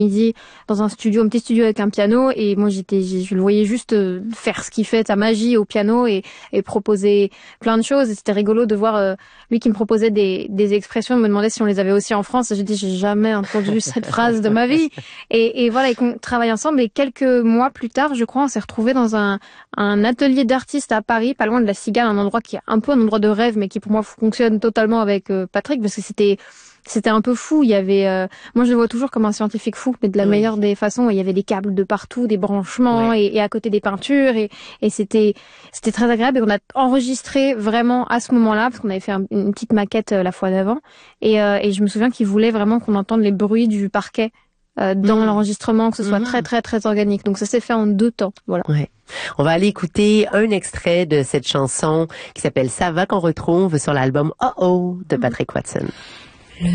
midi dans un petit studio avec un piano, et moi je le voyais juste faire ce qu'il fait, sa magie au piano, et proposer plein de choses. Et c'était rigolo de voir lui qui me proposait des expressions, me demandait si on les avait aussi en France. J'ai dit j'ai jamais entendu cette phrase de ma vie. Et voilà, et qu'on travaille ensemble. Et quelques mois plus tard, je crois, on s'est retrouvés dans un atelier d'artistes à Paris, pas loin de la Cigale, un endroit qui est un peu un endroit de rêve, mais qui pour moi fonctionne totalement avec Patrick, parce que c'était un peu fou. Il y avait, moi je le vois toujours comme un scientifique fou, mais de la meilleure des façons. Il y avait des câbles de partout, des branchements, et à côté des peintures, et c'était très agréable. Et on a enregistré vraiment à ce moment-là, parce qu'on avait fait une petite maquette la fois d'avant, et je me souviens qu'il voulait vraiment qu'on entende les bruits du parquet dans l'enregistrement, que ce soit très très très organique. Donc ça s'est fait en 2 temps. Voilà. Ouais. On va aller écouter un extrait de cette chanson qui s'appelle Ça va, qu'on retrouve sur l'album Oh Oh de Patrick Watson.